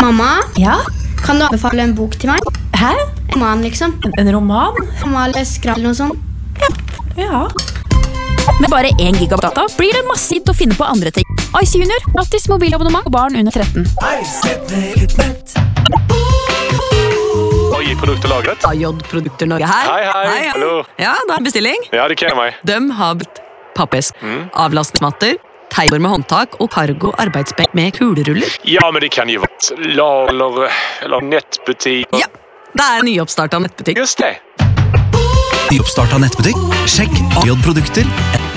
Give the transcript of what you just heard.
Mamma, Ja? kan du anbefale en bok til meg? Hæ? En roman, liksom. En roman? Mamma skravl eller noe sånt. Ja. Med bare 1 gigabyte data blir det masse tid til å finne på andre ting. Ice Junior, gratis mobilabonnement for barn under 13. Oi, produkter lagret. J-produkter Norge her. Hei, hallo. Ja, det er bestilling. Ja, det kjenner meg. De har pappesk, avlastningsmatter, teiper med håndtak og cargo arbeidsbenk med kuleruller. Ja, men det kan jo være eller nettbutikk. Ja, det er en nyoppstartet nettbutikk. Just det. Nyoppstartet nettbutikk. Sjekk J-produkter.